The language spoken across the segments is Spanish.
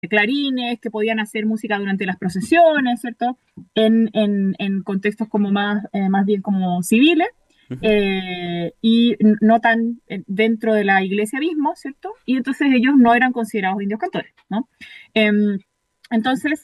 clarines, que podían hacer música durante las procesiones, ¿cierto? En contextos como más bien como civiles, Ujú. y no tan dentro de la iglesia mismo, ¿cierto? Y entonces ellos no eran considerados indios cantores, ¿no? Em, entonces,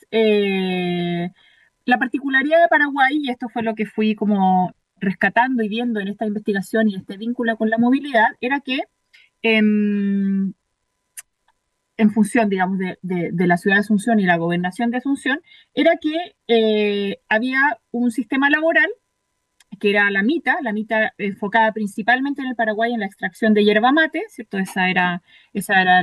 la particularidad de Paraguay, y esto fue lo que fui como rescatando y viendo en esta investigación y este vínculo con la movilidad, era que em, en función, digamos, de la ciudad de Asunción y la gobernación de Asunción, era que había un sistema laboral que era la mita enfocada principalmente en el Paraguay en la extracción de yerba mate, ¿cierto? Esa era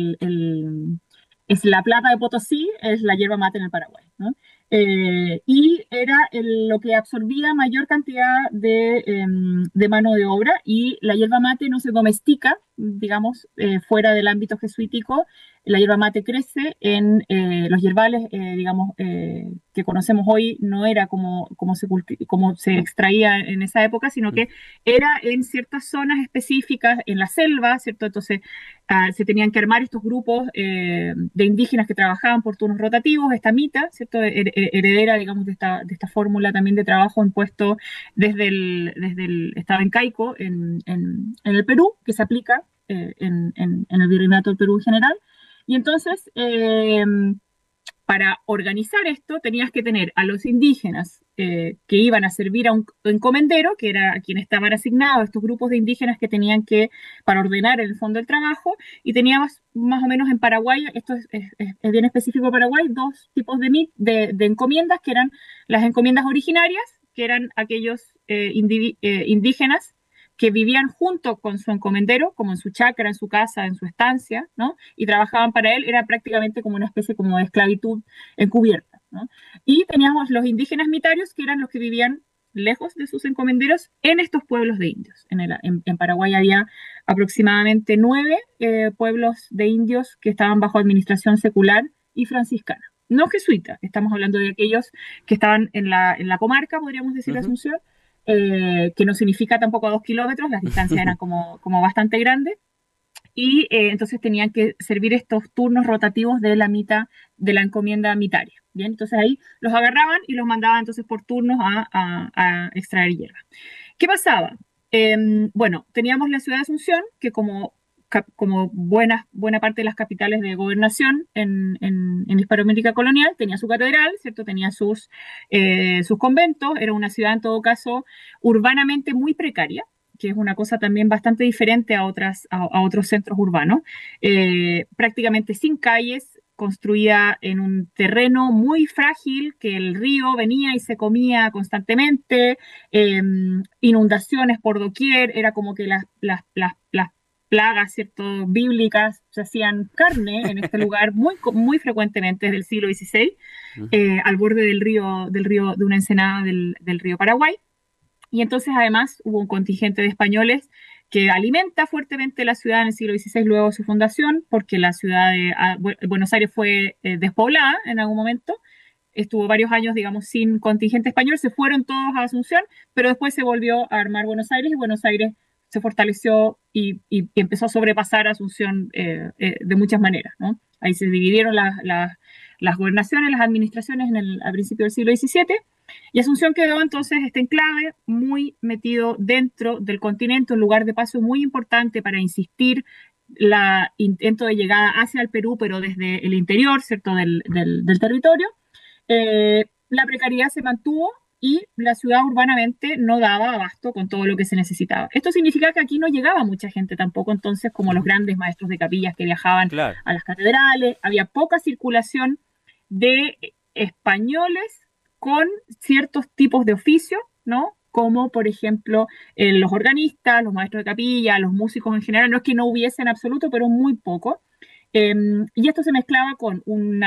es la plata de Potosí, es la yerba mate en el Paraguay, ¿no? Y era lo que absorbía mayor cantidad de mano de obra, y la yerba mate no se domestica, digamos, fuera del ámbito jesuítico. La yerba mate crece en los yerbales, digamos, que conocemos hoy, no era como se extraía en esa época, sino que era en ciertas zonas específicas, en la selva, ¿cierto? Entonces, se tenían que armar estos grupos de indígenas que trabajaban por turnos rotativos, esta mita, ¿cierto? Heredera, digamos, de esta fórmula también de trabajo impuesto desde el Estado incaico en el Perú, que se aplica en el virreinato del Perú en general. Y entonces, para organizar esto, tenías que tener a los indígenas que iban a servir a un encomendero, que era a quien estaban asignados estos grupos de indígenas que tenían que, para ordenar el fondo del trabajo, y teníamos más o menos en Paraguay, esto es bien específico de Paraguay, dos tipos de encomiendas, que eran las encomiendas originarias, que eran aquellos indígenas que vivían junto con su encomendero, como en su chacra, en su casa, en su estancia, ¿no? Y trabajaban para él, era prácticamente como una especie como de esclavitud encubierta, ¿no? Y teníamos los indígenas mitarios, que eran los que vivían lejos de sus encomenderos en estos pueblos de indios. En Paraguay había aproximadamente 9 pueblos de indios que estaban bajo administración secular y franciscana. No jesuita, estamos hablando de aquellos que estaban en la comarca, podríamos decir, de Ujú. Asunción, que no significa tampoco 2 kilómetros, las distancias eran como bastante grandes, y entonces tenían que servir estos turnos rotativos de la mitad de la encomienda mitaria. Bien, entonces ahí los agarraban y los mandaban entonces por turnos a extraer hierba. ¿Qué pasaba? Bueno, teníamos la ciudad de Asunción, que como buena parte de las capitales de gobernación en Hispanoamérica colonial, tenía su catedral, ¿cierto? Tenía sus conventos, era una ciudad en todo caso urbanamente muy precaria, que es una cosa también bastante diferente a otros centros urbanos, prácticamente sin calles, construida en un terreno muy frágil, que el río venía y se comía constantemente, eh, inundaciones por doquier, era como que las plagas, ¿cierto?, bíblicas se hacían carne en este lugar muy frecuentemente desde el siglo XVI, Ujú. al borde del río, de una ensenada del río Paraguay. Y entonces además hubo un contingente de españoles que alimenta fuertemente la ciudad en el siglo XVI luego de su fundación, porque la ciudad de Buenos Aires fue despoblada en algún momento. Estuvo varios años, digamos, sin contingente español, se fueron todos a Asunción, pero después se volvió a armar Buenos Aires, y Buenos Aires se fortaleció y empezó a sobrepasar a Asunción de muchas maneras, ¿no? Ahí se dividieron las gobernaciones, las administraciones a principios del siglo XVII, y Asunción quedó entonces este enclave muy metido dentro del continente, un lugar de paso muy importante para insistir la intento de llegada hacia el Perú, pero desde el interior, ¿cierto?, del territorio. La precariedad se mantuvo y la ciudad urbanamente no daba abasto con todo lo que se necesitaba. Esto significa que aquí no llegaba mucha gente tampoco, entonces, como los Ujú. grandes maestros de capillas que viajaban Claro. a las catedrales, había poca circulación de españoles con ciertos tipos de oficios, ¿no? Como por ejemplo los organistas, los maestros de capilla, los músicos en general, no es que no hubiese en absoluto, pero muy poco. Y esto se mezclaba con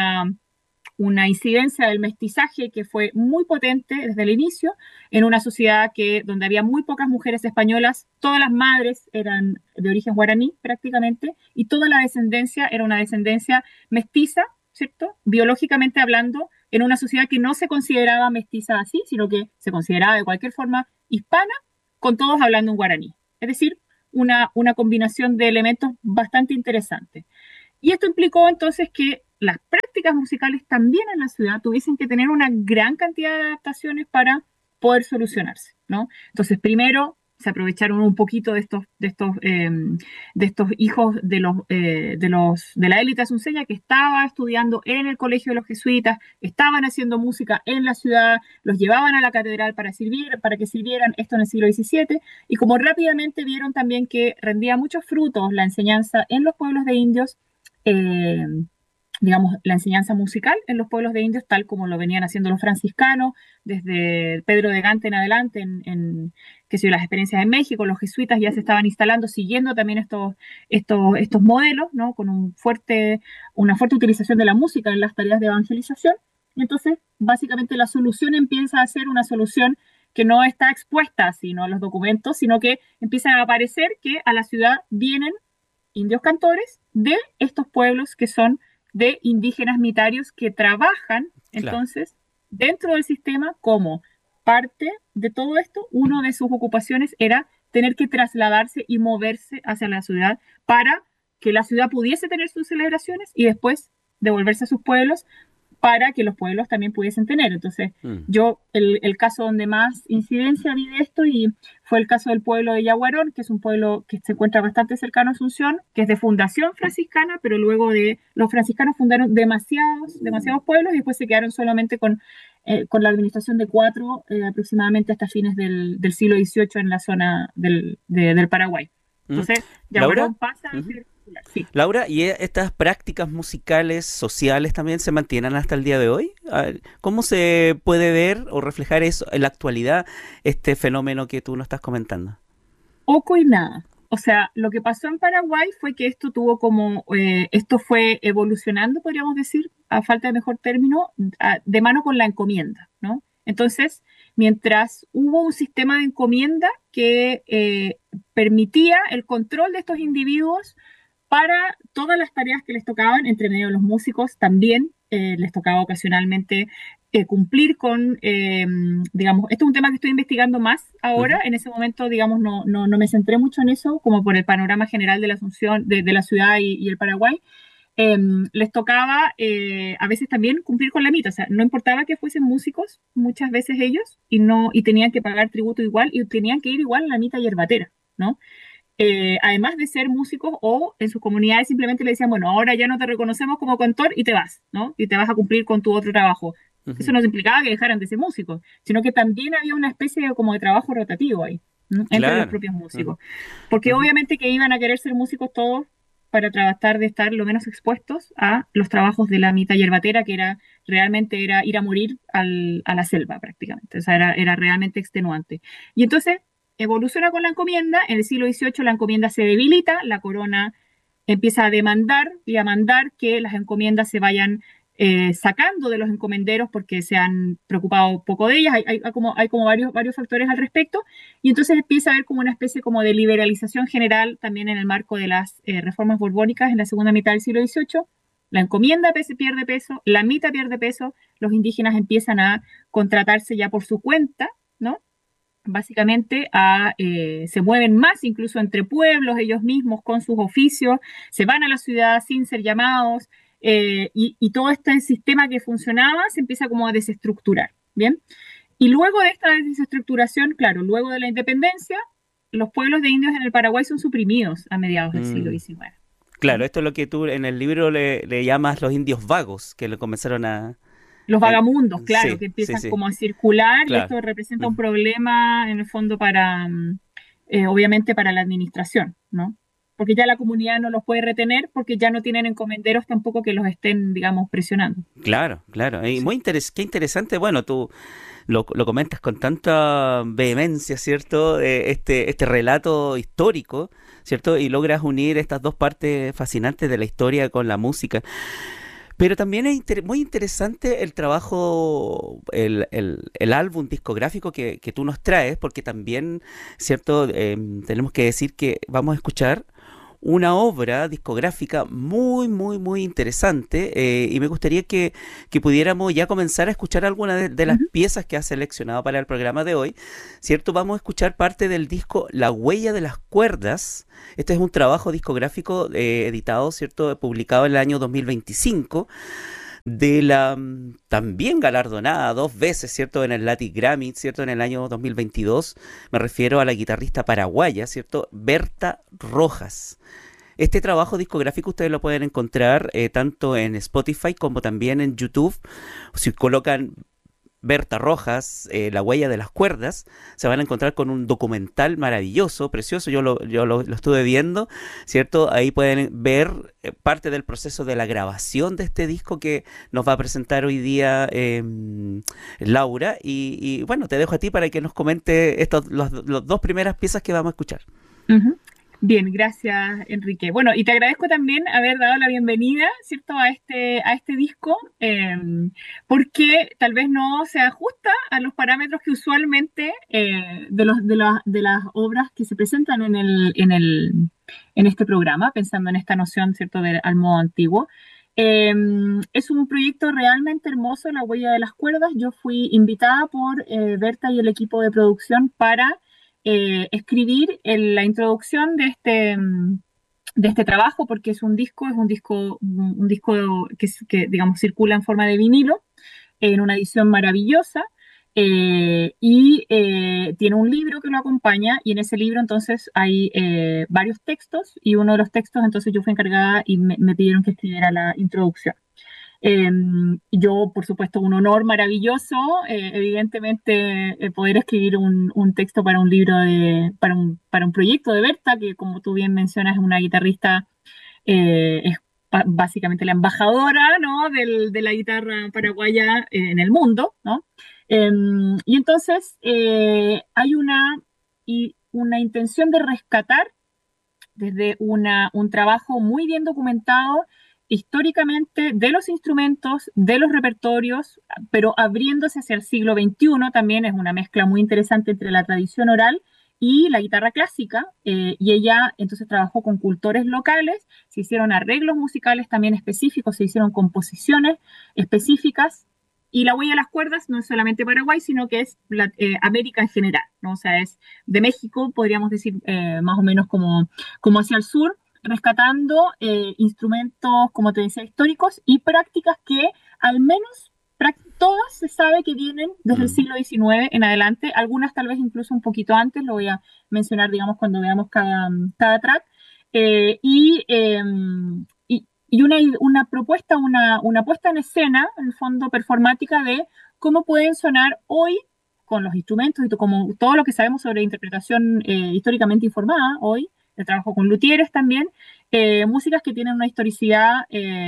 una incidencia del mestizaje que fue muy potente desde el inicio, en una sociedad donde había muy pocas mujeres españolas, todas las madres eran de origen guaraní prácticamente, y toda la descendencia era una descendencia mestiza, ¿cierto? Biológicamente hablando, en una sociedad que no se consideraba mestiza así, sino que se consideraba de cualquier forma hispana, con todos hablando un guaraní. Es decir, una combinación de elementos bastante interesante. Y esto implicó entonces que las prácticas musicales también en la ciudad tuviesen que tener una gran cantidad de adaptaciones para poder solucionarse, ¿no? Entonces, primero se aprovecharon un poquito de estos hijos de la élite asunceña que estaba estudiando en el colegio de los jesuitas, estaban haciendo música en la ciudad, los llevaban a la catedral para que sirvieran esto en el siglo XVII, y como rápidamente vieron también que rendía muchos frutos la enseñanza en los pueblos de indios, eh, digamos, la enseñanza musical en los pueblos de indios, tal como lo venían haciendo los franciscanos, desde Pedro de Gante en adelante, qué sé yo, las experiencias en México, los jesuitas ya se estaban instalando, siguiendo también estos modelos, ¿no? Con una fuerte utilización de la música en las tareas de evangelización. Y entonces, básicamente, la solución empieza a ser una solución que no está expuesta sino a los documentos, sino que empiezan a aparecer que a la ciudad vienen indios cantores de estos pueblos que son de indígenas mitarios que trabajan Claro. entonces dentro del sistema como parte de todo esto. Una de sus ocupaciones era tener que trasladarse y moverse hacia la ciudad para que la ciudad pudiese tener sus celebraciones y después devolverse a sus pueblos para que los pueblos también pudiesen tener. Entonces, Mm. yo el caso donde más incidencia vi de esto y fue el caso del pueblo de Yaguarón, que es un pueblo que se encuentra bastante cercano a Asunción, que es de fundación franciscana, pero luego de los franciscanos fundaron demasiados pueblos y después se quedaron solamente con la administración de 4 aproximadamente hasta fines del siglo XVIII en la zona del Paraguay. Mm. Entonces, Laura, Yaguarón pasa a ujú. ser popular. Sí. Laura, ¿y estas prácticas musicales, sociales también se mantienen hasta el día de hoy? A ver, ¿cómo se puede ver o reflejar eso en la actualidad, este fenómeno que tú nos estás comentando? Poco y nada. O sea, lo que pasó en Paraguay fue que esto fue evolucionando, podríamos decir, a falta de mejor término, de mano con la encomienda, ¿no? Entonces, mientras hubo un sistema de encomienda que permitía el control de estos individuos para todas las tareas que les tocaban, entre medio de los músicos también les tocaba ocasionalmente cumplir digamos, esto es un tema que estoy investigando más ahora, Ujú. en ese momento, digamos, no me centré mucho en eso, como por el panorama general de la Asunción, de la ciudad y el Paraguay. Les tocaba a veces también cumplir con la mita, o sea, no importaba que fuesen músicos, muchas veces ellos, y tenían que pagar tributo igual, y tenían que ir igual a la mita yerbatera, ¿no? Además de ser músicos o en sus comunidades simplemente le decían, bueno, ahora ya no te reconocemos como cantor y te vas, ¿no? Y te vas a cumplir con tu otro trabajo. Eso Ujú. no implicaba que dejaran de ser músicos, sino que también había una especie como de trabajo rotativo ahí, ¿no? Entre los Claro. propios Ujú, músicos. Porque ujú. obviamente que iban a querer ser músicos todos para tratar de estar lo menos expuestos a los trabajos de la mitad yerbatera, que realmente era ir a morir a la selva prácticamente. O sea, era realmente extenuante. Y entonces evoluciona con la encomienda, en el siglo XVIII la encomienda se debilita, la corona empieza a demandar y a mandar que las encomiendas se vayan sacando de los encomenderos porque se han preocupado poco de ellas, hay como varios factores al respecto, y entonces empieza a haber como una especie como de liberalización general también en el marco de las reformas borbónicas en la segunda mitad del siglo XVIII. La encomienda pierde peso, la mita pierde peso, los indígenas empiezan a contratarse ya por su cuenta, ¿no? Básicamente se mueven más incluso entre pueblos ellos mismos con sus oficios, se van a la ciudad sin ser llamados y todo este sistema que funcionaba se empieza como a desestructurar, ¿bien? Y luego de esta desestructuración, claro, luego de la independencia, los pueblos de indios en el Paraguay son suprimidos a mediados del siglo Mm. XIX. Claro, ¿No? esto es lo que tú en el libro le llamas los indios vagos, que le comenzaron a... Los eh, vagamundos, claro, sí, que sí, empiezan sí, como a circular y claro. esto representa un Ujú. problema en el fondo obviamente para la administración, ¿no? Porque ya la comunidad no los puede retener porque ya no tienen encomenderos tampoco que los estén, digamos, presionando. Claro, claro. Y Sí. qué interesante. Bueno, tú lo comentas con tanta vehemencia, ¿cierto? Este relato histórico, ¿cierto? Y logras unir estas dos partes fascinantes de la historia con la música. Pero también es muy interesante el trabajo, el álbum discográfico que tú nos traes, porque también, ¿cierto? Tenemos que decir que vamos a escuchar una obra discográfica muy, muy, muy interesante y me gustaría que pudiéramos ya comenzar a escuchar algunas de las Ujú, piezas que has seleccionado para el programa de hoy, ¿cierto? Vamos a escuchar parte del disco La Huella de las Cuerdas. Este es un trabajo discográfico editado, ¿cierto? Publicado en el año 2025 de la también galardonada dos veces, ¿cierto? En el Latin Grammy, ¿cierto? En el año 2022. Me refiero a la guitarrista paraguaya, ¿cierto? Berta Rojas. Este trabajo discográfico ustedes lo pueden encontrar tanto en Spotify como también en YouTube. Si colocan Berta Rojas, La Huella de las Cuerdas, se van a encontrar con un documental maravilloso, precioso, yo lo estuve viendo, ¿cierto? Ahí pueden ver parte del proceso de la grabación de este disco que nos va a presentar hoy día Laura, y bueno, te dejo a ti para que nos comente los dos primeras piezas que vamos a escuchar. ujú. Bien, gracias, Enrique. Bueno, y te agradezco también haber dado la bienvenida, ¿cierto?, a este disco, porque tal vez no se ajusta a los parámetros que usualmente de las obras que se presentan en este programa, pensando en esta noción, ¿cierto?, al modo antiguo. Eh, es un proyecto realmente hermoso, La Huella de las Cuerdas. Yo fui invitada por Berta y el equipo de producción para escribir la introducción de este trabajo, porque un disco que, digamos, circula en forma de vinilo, en una edición maravillosa, tiene un libro que lo acompaña, y en ese libro entonces hay varios textos, y uno de los textos entonces yo fui encargada y me pidieron que escribiera la introducción. Eh, yo, por supuesto, un honor maravilloso, evidentemente, poder escribir un texto para un libro para un proyecto de Berta, que como tú bien mencionas es una guitarrista, es básicamente la embajadora, ¿no?, de la guitarra paraguaya en el mundo, ¿no? Eh, y entonces hay una intención de rescatar desde un trabajo muy bien documentado históricamente de los instrumentos, de los repertorios, pero abriéndose hacia el siglo XXI. También es una mezcla muy interesante entre la tradición oral y la guitarra clásica, y ella entonces trabajó con cultores locales, se hicieron arreglos musicales también específicos, se hicieron composiciones específicas, y La Huella de las Cuerdas no es solamente Paraguay, sino que es América en general, ¿no? O sea, es de México, podríamos decir, más o menos como hacia el sur, rescatando instrumentos, como te decía, históricos y prácticas que al menos todas se sabe que vienen desde el Mm. siglo XIX en adelante, algunas tal vez incluso un poquito antes, lo voy a mencionar, digamos, cuando veamos cada track. Eh, y, eh, y una propuesta, una puesta en escena, en el fondo performática, de cómo pueden sonar hoy con los instrumentos y como todo lo que sabemos sobre interpretación históricamente informada hoy, el trabajo con luthieres también, músicas que tienen una historicidad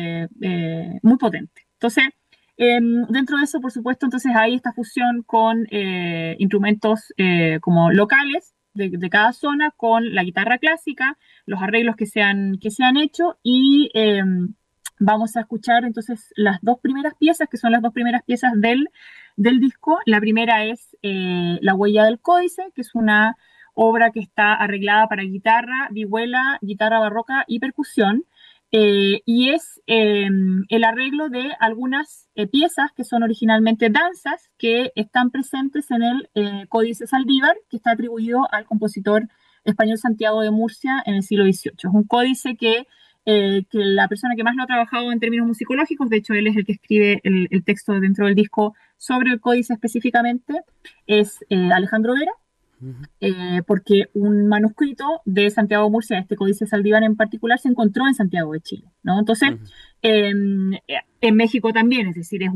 muy potente. Entonces, dentro de eso, por supuesto, entonces hay esta fusión con instrumentos como locales de cada zona, con la guitarra clásica, los arreglos que se han hecho, y vamos a escuchar entonces las dos primeras piezas, que son las dos primeras piezas del disco. La primera es La Huella del Códice, que es una obra que está arreglada para guitarra, vihuela, guitarra barroca y percusión. Y es el arreglo de algunas piezas que son originalmente danzas que están presentes en el Códice Saldívar, que está atribuido al compositor español Santiago de Murcia en el siglo XVIII. Es un códice que la persona que más lo ha trabajado en términos musicológicos, de hecho él es el que escribe el texto dentro del disco sobre el códice específicamente, es Alejandro Vera, Ujú, porque un manuscrito de Santiago de Murcia, este Códice Saldívar en particular, se encontró en Santiago de Chile, ¿no? Entonces, ujú. en México también, es decir, es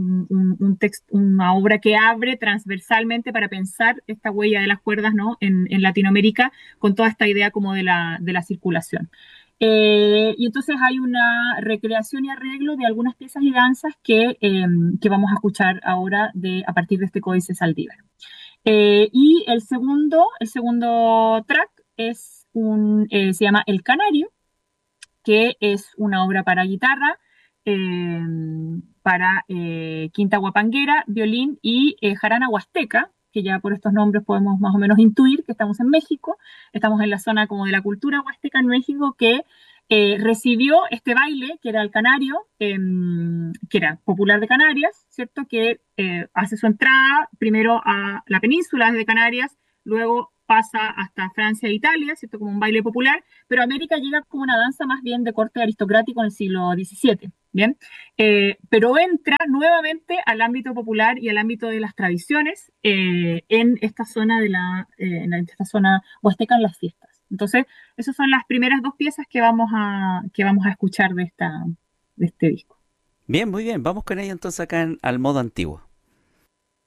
una obra que abre transversalmente para pensar esta huella de las cuerdas, ¿no?, en Latinoamérica, con toda esta idea como de la circulación. Y entonces hay una recreación y arreglo de algunas piezas y danzas que vamos a escuchar ahora a partir de este Códice Saldívar. Y el segundo track se llama El Canario, que es una obra para guitarra, para quinta guapanguera, violín y jarana huasteca, que ya por estos nombres podemos más o menos intuir que estamos en México. Estamos en la zona como de la cultura huasteca en México que recibió este baile, que era el canario, que era popular de Canarias, ¿cierto? Que hace su entrada primero a la península de Canarias, luego pasa hasta Francia e Italia, ¿cierto? Como un baile popular, pero América llega como una danza más bien de corte aristocrático en el siglo XVII, ¿bien? Pero entra nuevamente al ámbito popular y al ámbito de las tradiciones en esta zona en esta zona huasteca en las fiestas. Entonces, esas son las primeras dos piezas que vamos a escuchar de este disco. Bien, muy bien. Vamos con ello entonces acá al modo antiguo.